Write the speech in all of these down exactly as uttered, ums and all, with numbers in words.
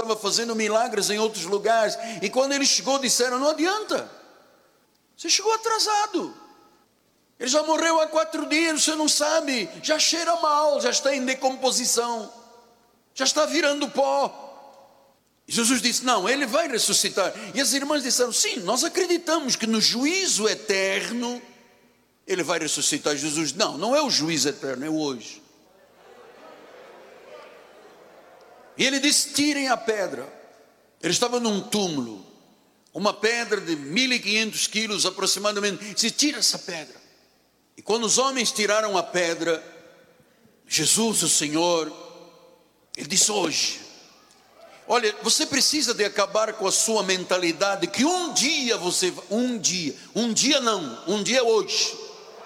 estava fazendo milagres em outros lugares. E quando ele chegou, disseram: não adianta, você chegou atrasado. Ele já morreu há quatro dias, você não sabe, já cheira mal, já está em decomposição, já está virando pó. E Jesus disse: não, ele vai ressuscitar. E as irmãs disseram: sim, nós acreditamos que no juízo eterno ele vai ressuscitar. Jesus: não, não é o juízo eterno, é o hoje. E ele disse: tirem a pedra. Ele estava num túmulo, uma pedra de mil e quinhentos quilos aproximadamente. Ele disse: tira essa pedra. E quando os homens tiraram a pedra, Jesus, o Senhor, ele disse: hoje, olha, você precisa de acabar com a sua mentalidade que um dia você, um dia, um dia não, um dia é hoje.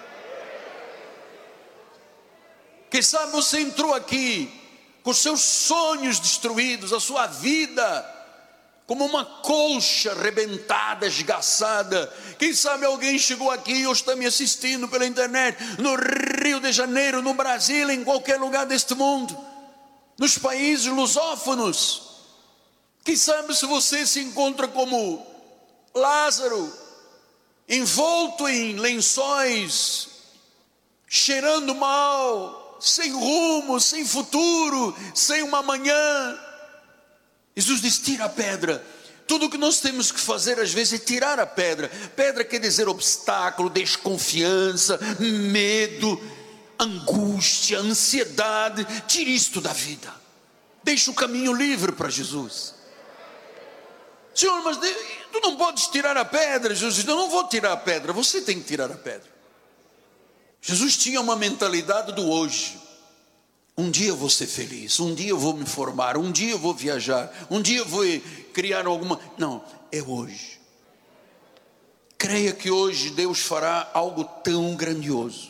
Quem sabe você entrou aqui com os seus sonhos destruídos, a sua vida como uma colcha arrebentada, esgaçada. Quem sabe alguém chegou aqui ou está me assistindo pela internet, no Rio de Janeiro, no Brasil, em qualquer lugar deste mundo, nos países lusófonos. Quem sabe se você se encontra como Lázaro, envolto em lençóis, cheirando mal, sem rumo, sem futuro, sem uma manhã. Jesus diz: tira a pedra. Tudo o que nós temos que fazer às vezes é tirar a pedra. Pedra quer dizer obstáculo, desconfiança, medo, angústia, ansiedade. Tire isto da vida, deixa o caminho livre para Jesus. Senhor, mas tu não podes tirar a pedra. Jesus diz: eu não vou tirar a pedra, você tem que tirar a pedra. Jesus tinha uma mentalidade do hoje. Um dia eu vou ser feliz, um dia eu vou me formar, um dia eu vou viajar, um dia eu vou criar alguma... Não, é hoje. Creia que hoje Deus fará algo tão grandioso.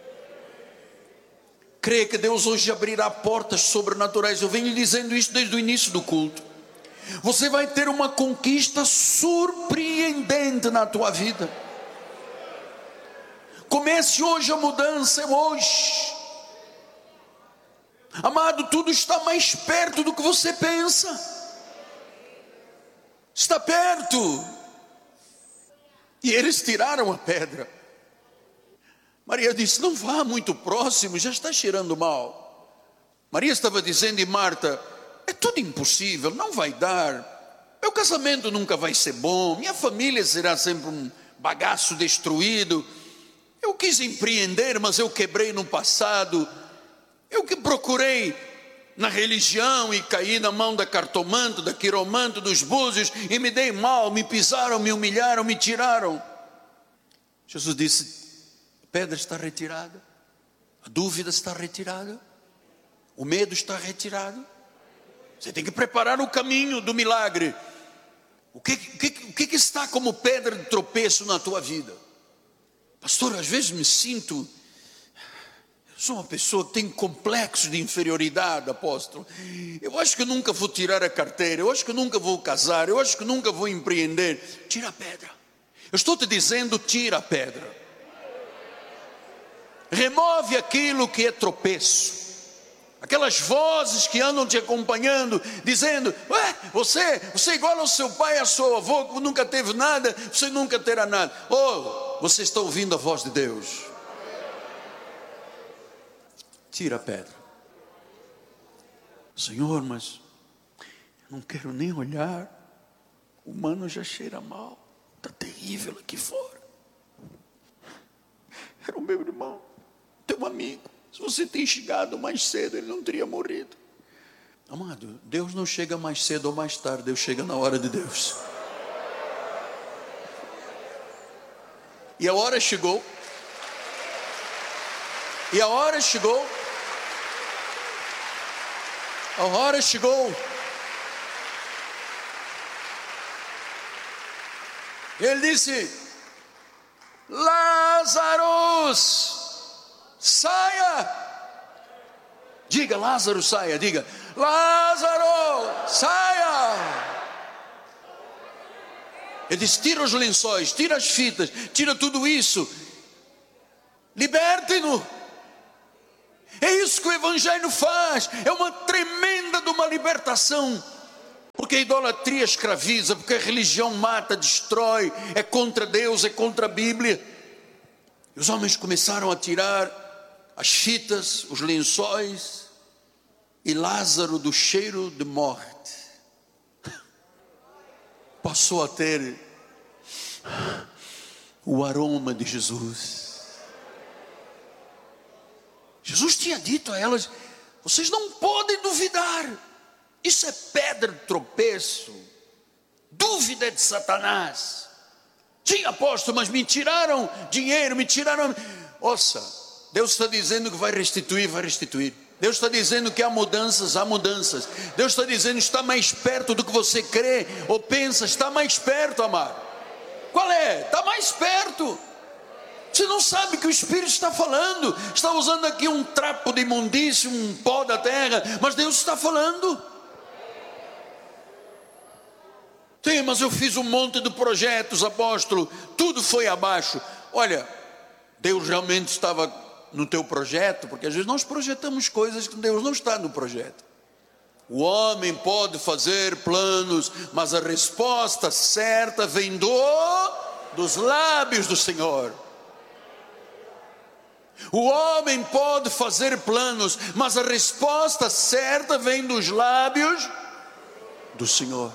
Creia que Deus hoje abrirá portas sobrenaturais. Eu venho dizendo isso desde o início do culto. Você vai ter uma conquista surpreendente na tua vida. Comece hoje a mudança, é hoje. Amado, tudo está mais perto do que você pensa. Está perto. E eles tiraram a pedra. Maria disse: não vá muito próximo, já está cheirando mal. Maria estava dizendo, e Marta: é tudo impossível, não vai dar. Meu casamento nunca vai ser bom, minha família será sempre um bagaço destruído. Eu quis empreender, mas eu quebrei no passado. Eu que procurei na religião e caí na mão da cartomante, da quiromante, dos búzios, e me dei mal, me pisaram, me humilharam, me tiraram. Jesus disse: a pedra está retirada, a dúvida está retirada, o medo está retirado. Você tem que preparar o caminho do milagre. O que, o que, o que está como pedra de tropeço na tua vida? Pastor, às vezes me sinto... Sou uma pessoa que tem complexo de inferioridade, apóstolo. Eu acho que nunca vou tirar a carteira, eu acho que nunca vou casar, eu acho que nunca vou empreender. Tira a pedra. Eu estou te dizendo, tira a pedra. Remove aquilo que é tropeço. Aquelas vozes que andam te acompanhando, dizendo: ué, você, você é igual ao seu pai e ao seu avô, que nunca teve nada, você nunca terá nada. Oh, você está ouvindo a voz de Deus. Tira a pedra. Senhor, mas eu não quero nem olhar. O mano já cheira mal. Está terrível aqui fora. Era o meu irmão, teu amigo. Se você tem chegado mais cedo, ele não teria morrido. Amado, Deus não chega mais cedo ou mais tarde, Deus chega na hora de Deus. E a hora chegou. E a hora chegou. A hora chegou. Ele disse: Lázaro, saia. Diga: Lázaro, saia. Diga: Lázaro, saia. Ele disse: tira os lençóis, tira as fitas, tira tudo isso. Liberte-no. É isso que o Evangelho faz. É uma tremenda de uma libertação. Porque a idolatria escraviza, porque a religião mata, destrói, é contra Deus, é contra a Bíblia. E os homens começaram a tirar as fitas, os lençóis, e Lázaro, do cheiro de morte, passou a ter o aroma de Jesus. Jesus tinha dito a elas: vocês não podem duvidar, isso é pedra de tropeço, dúvida é de Satanás. Sim, apóstolo, mas me tiraram dinheiro, me tiraram. Ouça, Deus está dizendo que vai restituir, vai restituir. Deus está dizendo que há mudanças, há mudanças. Deus está dizendo que está mais perto do que você crê ou pensa, está mais perto, amado. Qual é? Está mais perto. Você não sabe que o Espírito está falando, está usando aqui um trapo de imundície, um pó da terra, mas Deus está falando. Sim, mas eu fiz um monte de projetos, apóstolo, tudo foi abaixo. Olha, Deus realmente estava no teu projeto, porque às vezes nós projetamos coisas que Deus não está no projeto. O homem pode fazer planos, mas a resposta certa vem do, dos lábios do Senhor. O homem pode fazer planos, mas a resposta certa vem dos lábios do Senhor.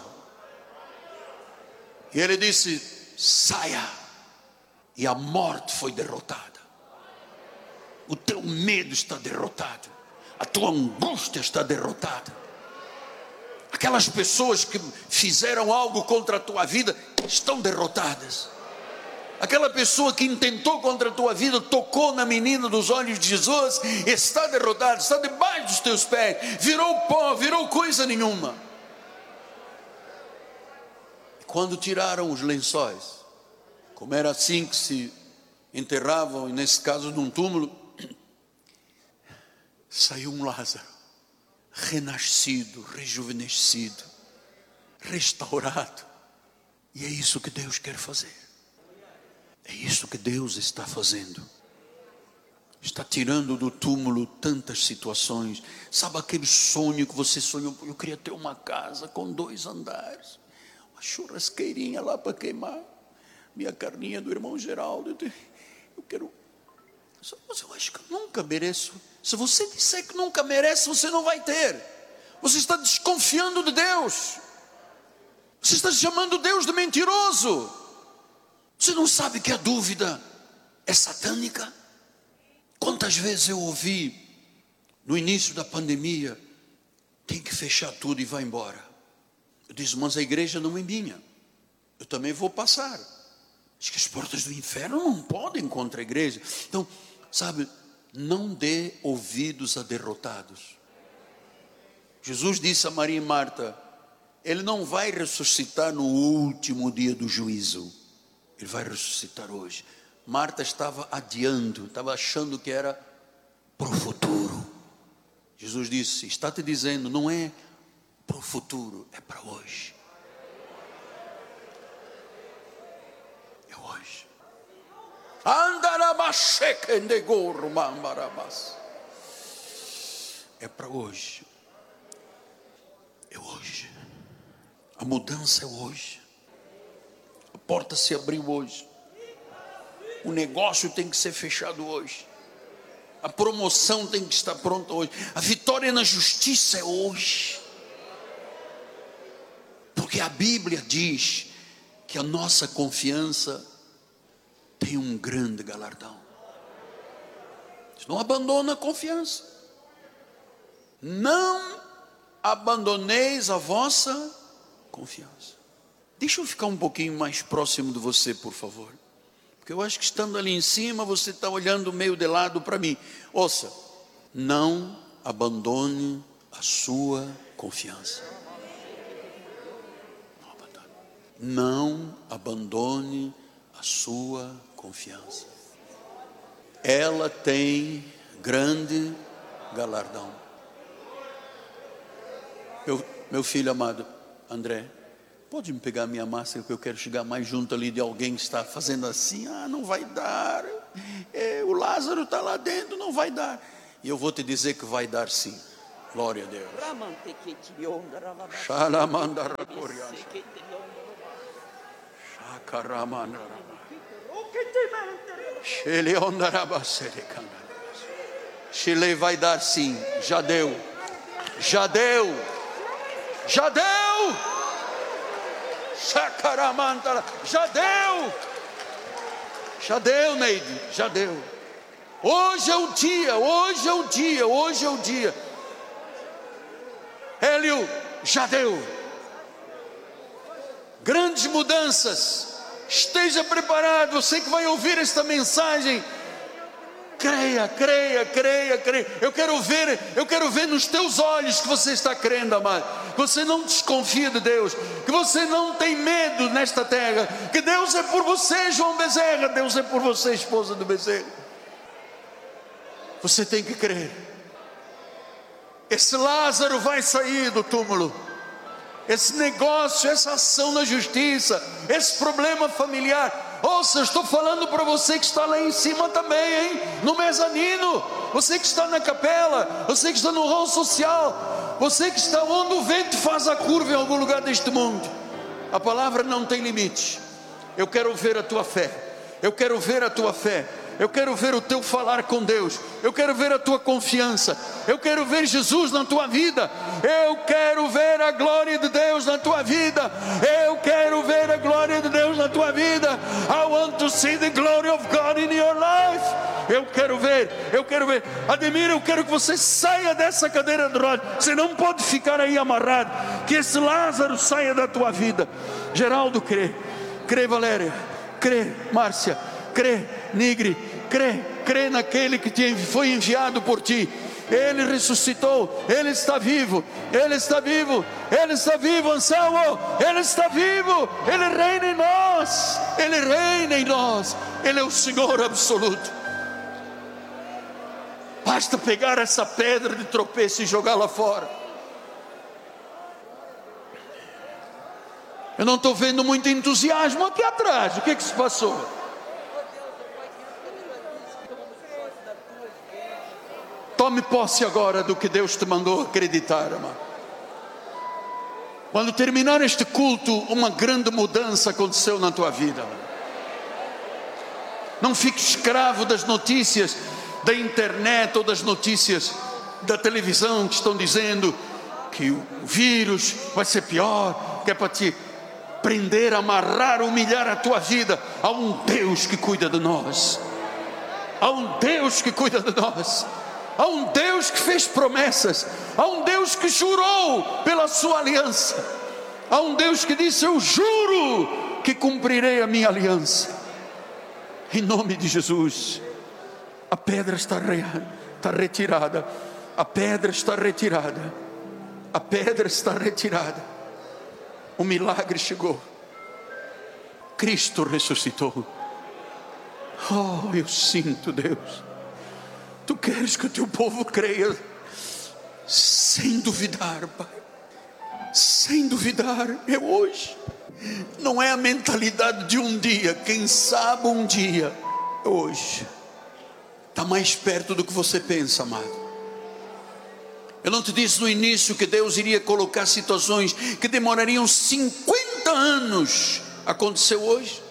E ele disse: saia. E a morte foi derrotada. O teu medo está derrotado. A tua angústia está derrotada. Aquelas pessoas que fizeram algo contra a tua vida estão derrotadas. Aquela pessoa que intentou contra a tua vida, tocou na menina dos olhos de Jesus, está derrotada, está debaixo dos teus pés, virou pó, virou coisa nenhuma. Quando tiraram os lençóis, como era assim que se enterravam, e nesse caso num túmulo, saiu um Lázaro, renascido, rejuvenescido, restaurado. E é isso que Deus quer fazer. É isso que Deus está fazendo. Está tirando do túmulo tantas situações. Sabe aquele sonho que você sonhou? Eu queria ter uma casa com dois andares, uma churrasqueirinha lá para queimar minha carninha do irmão Geraldo. Eu quero. Mas eu acho que eu nunca mereço. Se você disser que nunca merece, você não vai ter. Você está desconfiando de Deus. Você está chamando Deus de mentiroso. Você não sabe que a dúvida é satânica? Quantas vezes eu ouvi no início da pandemia: tem que fechar tudo e vai embora. Eu disse: mas a igreja não é minha, eu também vou passar. Acho que as portas do inferno não podem contra a igreja. Então, sabe, não dê ouvidos a derrotados. Jesus disse a Maria e Marta: Ele não vai ressuscitar no último dia do juízo, Ele vai ressuscitar hoje. Marta estava adiando, estava achando que era para o futuro. Jesus disse: está te dizendo, não é para o futuro, é para hoje. É hoje. É para hoje. É hoje. A mudança é hoje. A porta se abriu hoje. O negócio tem que ser fechado hoje. A promoção tem que estar pronta hoje. A vitória na justiça é hoje. Porque a Bíblia diz que a nossa confiança tem um grande galardão. Não abandona a confiança. Não abandoneis a vossa confiança. Deixa eu ficar um pouquinho mais próximo de você, por favor. Porque eu acho que estando ali em cima, você está olhando meio de lado para mim. Ouça, não abandone a sua confiança. Não abandone. Não abandone a sua confiança. Ela tem grande galardão. Meu, meu filho amado, André, pode me pegar minha máscara, que eu quero chegar mais junto ali de alguém que está fazendo assim. Ah, não vai dar, é, o Lázaro está lá dentro, não vai dar. E eu vou te dizer que vai dar sim. Glória a Deus. Shalamandara Coriana. Shakaramandara. Sheleondaraba Selecana. Chile vai dar sim. Já deu. Já deu. Já deu. Shakaramandara. Já deu. Já deu, Neide. Já deu. Hoje é o dia. Hoje é o dia. Hoje é o dia. Hélio, já deu. Grandes mudanças. Esteja preparado. Você que vai ouvir esta mensagem, creia, creia, creia, creia. Eu quero ver, eu quero ver nos teus olhos que você está crendo, amado. Que você não desconfia de Deus, que você não tem medo nesta terra, que Deus é por você, João Bezerra. Deus é por você, esposa do Bezerra. Você tem que crer. Esse Lázaro vai sair do túmulo. Esse negócio, essa ação na justiça, esse problema familiar. Ouça, eu estou falando para você que está lá em cima também, hein? No mezanino. Você que está na capela. Você que está no hall social. Você que está onde o vento faz a curva em algum lugar deste mundo. A palavra não tem limite. Eu quero ver a tua fé. Eu quero ver a tua fé. Eu quero ver o teu falar com Deus. Eu quero ver a tua confiança. Eu quero ver Jesus na tua vida. Eu quero ver a glória de Deus na tua vida. Eu quero ver a glória de Deus na tua vida. I want to see the glory of God in your life. Eu quero ver, eu quero ver. Ademir, eu quero que você saia dessa cadeira de rodas. Você não pode ficar aí amarrado. Que esse Lázaro saia da tua vida. Geraldo, crê. Crê, Valéria. Crê, Márcia. Crê, Nigre, crê, crê naquele que te foi enviado por ti. Ele ressuscitou, Ele está vivo, Ele está vivo, Ele está vivo, Anselmo, Ele está vivo, Ele reina em nós, Ele reina em nós, Ele é o Senhor absoluto. Basta pegar essa pedra de tropeço e jogá-la fora. Eu não estou vendo muito entusiasmo aqui atrás. O que, que se passou? Tome posse agora do que Deus te mandou acreditar, amado. Quando terminar este culto, uma grande mudança aconteceu na tua vida, amado. Não fique escravo das notícias da internet ou das notícias da televisão que estão dizendo que o vírus vai ser pior, que é para te prender, amarrar, humilhar a tua vida. Há um Deus que cuida de nós. Há um Deus que cuida de nós. Há um Deus que fez promessas. Há um Deus que jurou pela sua aliança. Há um Deus que disse: eu juro que cumprirei a minha aliança. Em nome de Jesus. A pedra está, re... está retirada. A pedra está retirada. A pedra está retirada. O milagre chegou. Cristo ressuscitou. Oh, eu sinto, Deus. Tu queres que o teu povo creia sem duvidar, Pai. Sem duvidar, é hoje. Não é a mentalidade de um dia. Quem sabe um dia, é hoje. Está mais perto do que você pensa, amado. Eu não te disse no início que Deus iria colocar situações que demorariam cinquenta anos. Aconteceu hoje.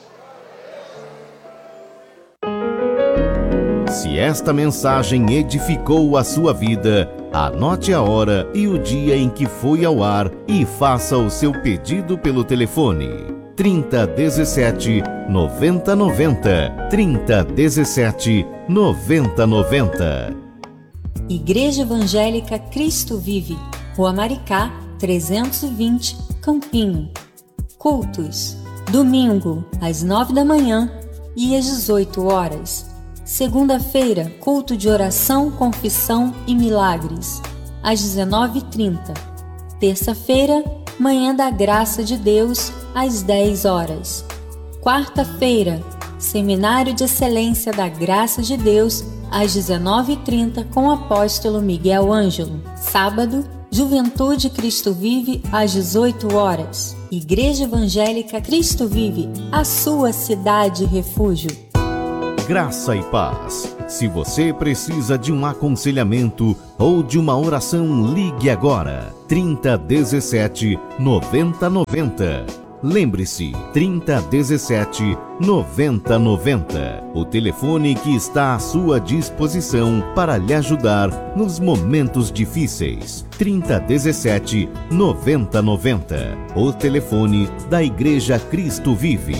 Se esta mensagem edificou a sua vida, anote a hora e o dia em que foi ao ar e faça o seu pedido pelo telefone trinta, dezessete, noventa, noventa, trinta, dezessete, noventa, noventa. Igreja Evangélica Cristo Vive, Rua Maricá, trezentos e vinte, Campinho. Cultos: domingo, às nove da manhã e às dezoito horas. Segunda-feira, culto de oração, confissão e milagres, às dezenove e trinta. Terça-feira, manhã da graça de Deus, às dez horas. Quarta-feira, seminário de excelência da graça de Deus, às dezenove e trinta, com o apóstolo Miguel Ângelo. Sábado, Juventude Cristo Vive, às dezoito horas. Igreja Evangélica Cristo Vive, a sua cidade refúgio. Graça e paz. Se você precisa de um aconselhamento ou de uma oração, ligue agora. trinta dezessete noventa noventa. Lembre-se, trinta dezessete noventa noventa. O telefone que está à sua disposição para lhe ajudar nos momentos difíceis. trinta dezessete noventa noventa. O telefone da Igreja Cristo Vive.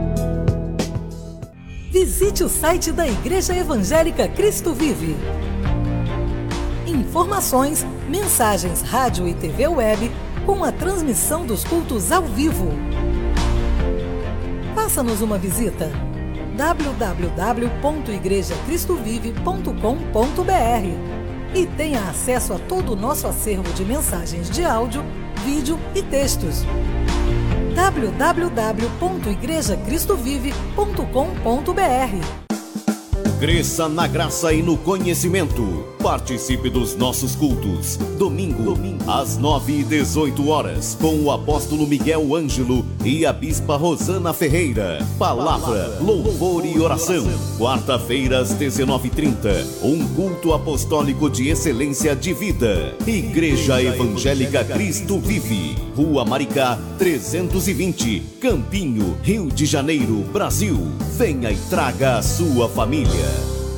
Visite o site da Igreja Evangélica Cristo Vive. Informações, mensagens, rádio e T V web com a transmissão dos cultos ao vivo. Faça-nos uma visita. w w w ponto igreja cristo vive ponto com ponto b r e tenha acesso a todo o nosso acervo de mensagens de áudio, vídeo e textos. w w w ponto igreja cristo vive ponto com ponto b r. Cresça na graça e no conhecimento. Participe dos nossos cultos. Domingo, Domingo, às nove e dezoito horas, com o apóstolo Miguel Ângelo e a bispa Rosana Ferreira. Palavra, louvor e oração. Quarta-feira, às dezenove e trinta, um culto apostólico de excelência de vida. Igreja Evangélica Cristo Vive. Rua Maricá, trezentos e vinte, Campinho, Rio de Janeiro, Brasil. Venha e traga a sua família.